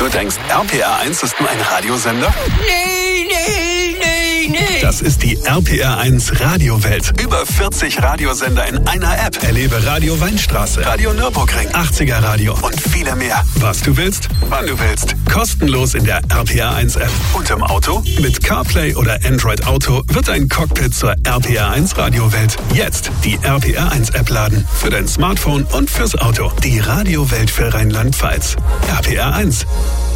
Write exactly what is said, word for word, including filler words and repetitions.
denkst, R P R eins ist nur ein Radiosender? Nee, nee, nee, nee. Das ist die R P R eins Radiowelt. Über vierzig Radiosender in einer App. Erlebe Radio Weinstraße, Radio Nürburgring, achtziger Radio und viele mehr. Was du willst, wann du willst. Kostenlos in der R P R eins App. Und im Auto? Mit CarPlay oder Android Auto wird dein Cockpit zur R P R eins Radiowelt. Jetzt die R P R eins App laden. Für dein Smartphone und fürs Auto. Die Radiowelt für Rheinland-Pfalz. R P R eins.